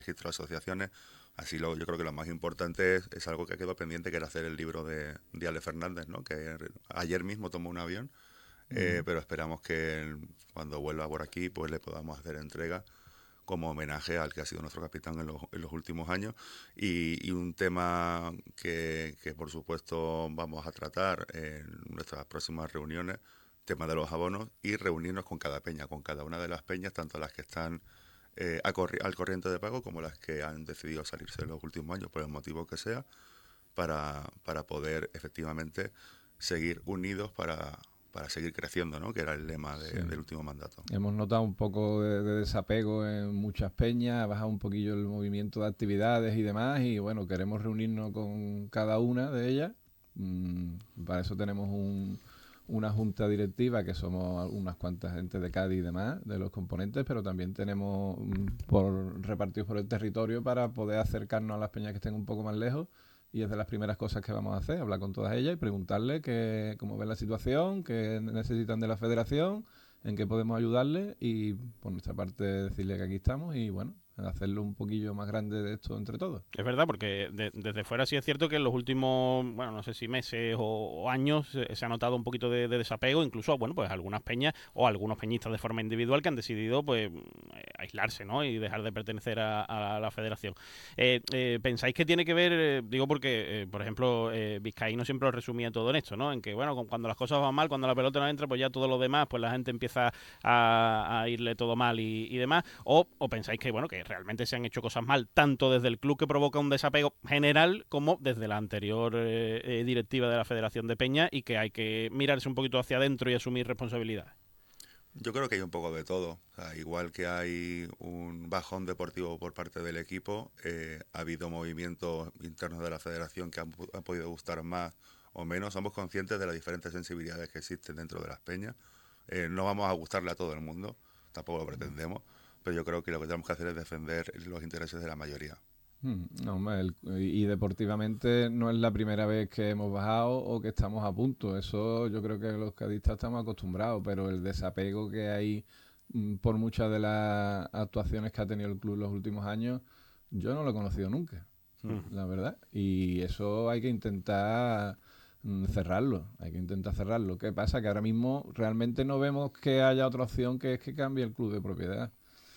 registro de asociaciones. Así yo creo que lo más importante es algo que quedó pendiente, que era hacer el libro de Ale Fernández, ¿no? Que ayer mismo tomó un avión, pero esperamos que cuando vuelva por aquí pues le podamos hacer entrega como homenaje al que ha sido nuestro capitán en los últimos años. Y un tema que por supuesto vamos a tratar en nuestras próximas reuniones, tema de los abonos, y reunirnos con cada peña, con cada una de las peñas, tanto las que están al corriente de pago como las que han decidido salirse en los últimos años por el motivo que sea, para poder efectivamente seguir unidos para seguir creciendo, ¿no? Que era el lema Sí. del último mandato. Hemos notado un poco de desapego en muchas peñas, ha bajado un poquillo el movimiento de actividades y demás, y bueno, queremos reunirnos con cada una de ellas. Para eso tenemos una junta directiva, que somos unas cuantas gente de Cádiz y demás, de los componentes, pero también tenemos repartidos por el territorio para poder acercarnos a las peñas que estén un poco más lejos. Y es de las primeras cosas que vamos a hacer, hablar con todas ellas y preguntarles cómo ven la situación, qué necesitan de la federación, en qué podemos ayudarles, y por nuestra parte decirle que aquí estamos y bueno, hacerlo un poquillo más grande de esto entre todos. Es verdad, porque desde fuera sí es cierto que en los últimos, bueno, no sé si meses o años se ha notado un poquito de desapego, incluso, bueno, pues algunas peñas o algunos peñistas de forma individual que han decidido, pues, aislarse, ¿no? Y dejar de pertenecer a la federación. ¿Pensáis que tiene que ver, digo porque, por ejemplo, Vizcaíno siempre lo resumía todo en esto, ¿no? En que, bueno, cuando las cosas van mal, cuando la pelota no entra, pues ya todo lo demás, pues la gente empieza a irle todo mal y demás, o pensáis que, bueno, que realmente se han hecho cosas mal, tanto desde el club, que provoca un desapego general, como desde la anterior directiva de la Federación de Peña, y que hay que mirarse un poquito hacia adentro y asumir responsabilidades? Yo creo que hay un poco de todo. O sea, igual que hay un bajón deportivo por parte del equipo, ha habido movimientos internos de la federación que han podido gustar más o menos. Somos conscientes de las diferentes sensibilidades que existen dentro de las peñas. No vamos a gustarle a todo el mundo, tampoco lo pretendemos, pero yo creo que lo que tenemos que hacer es defender los intereses de la mayoría. No, hombre, y deportivamente no es la primera vez que hemos bajado o que estamos a punto. Eso yo creo que los cadistas estamos acostumbrados, pero el desapego que hay por muchas de las actuaciones que ha tenido el club en los últimos años, yo no lo he conocido nunca, la verdad. Y eso hay que intentar cerrarlo, hay que intentar cerrarlo. ¿Qué pasa? Que ahora mismo realmente no vemos que haya otra opción, que es que cambie el club de propiedad.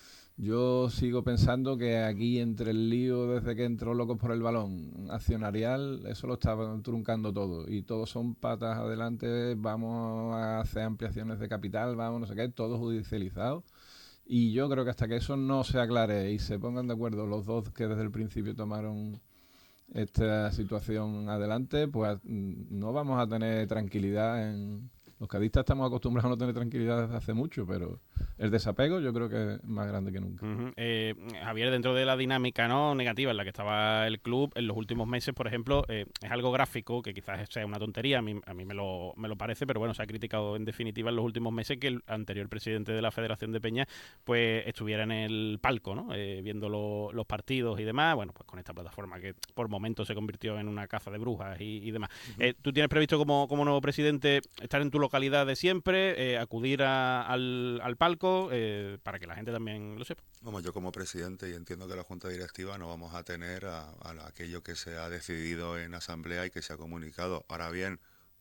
Yo sigo pensando que aquí, entre el lío desde que entró Locos por el Balón accionarial, eso lo está truncando todo. Y todos son patas adelante, vamos a hacer ampliaciones de capital, vamos no sé qué, todo judicializado. Y yo creo que hasta que eso no se aclare y se pongan de acuerdo los dos que desde el principio tomaron esta situación adelante, pues no vamos a tener tranquilidad en... Los cadistas estamos acostumbrados a no tener tranquilidad desde hace mucho, pero el desapego yo creo que es más grande que nunca. Javier, dentro de la dinámica, ¿no?, negativa en la que estaba el club en los últimos meses, por ejemplo, es algo gráfico, que quizás sea una tontería, a mí me lo parece, pero bueno, se ha criticado en definitiva en los últimos meses que el anterior presidente de la Federación de Peña pues estuviera en el palco, ¿no? Viendo los partidos y demás, bueno, pues con esta plataforma que por momentos se convirtió en una caza de brujas y demás. ¿Tú tienes previsto como nuevo presidente estar en tu localidad de siempre, acudir al palco, para que la gente también lo sepa? Vamos, yo como presidente, y entiendo que la Junta Directiva, no vamos a tener a aquello que se ha decidido en asamblea y que se ha comunicado. Ahora bien,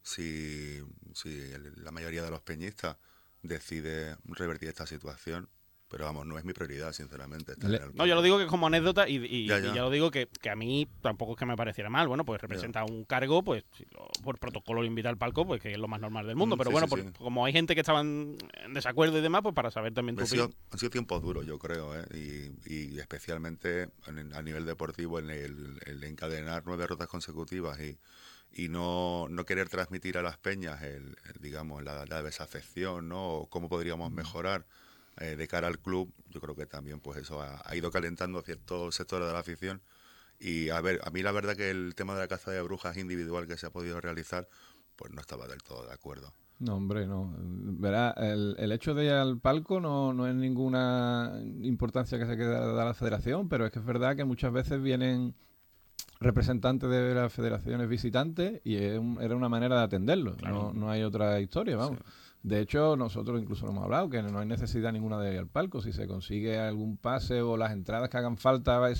si la mayoría de los peñistas decide revertir esta situación, pero vamos, no es mi prioridad, sinceramente, estar en el No, yo lo palco. digo que como anécdota y Ya, ya ya, lo digo que a mí tampoco es que me pareciera mal. Bueno, pues ya. representa un cargo, pues si por protocolo lo invita al palco, pues que es lo más normal del mundo. Pero Sí, bueno, sí, sí. como hay gente que estaba en desacuerdo y demás, pues para saber también tu opinión. Han sido tiempos duros, yo creo, ¿eh? Y especialmente a nivel deportivo, en el encadenar 9 derrotas consecutivas y no querer transmitir a las peñas digamos, la desafección, ¿no? O cómo podríamos mejorar de cara al club. Yo creo que también pues eso ha ido calentando ciertos sectores de la afición. Y a ver, a mí la verdad que el tema de la caza de brujas individual que se ha podido realizar, pues no estaba del todo de acuerdo. No, hombre, no. Verá, el hecho de ir al palco no es ninguna importancia que se quede a la federación, pero es que es verdad que muchas veces vienen representantes de las federaciones visitantes y era una manera de atenderlos. Claro. No hay otra historia, vamos. Sí. De hecho, nosotros incluso lo hemos hablado, que no hay necesidad ninguna de ir al palco. Si se consigue algún pase o las entradas que hagan falta,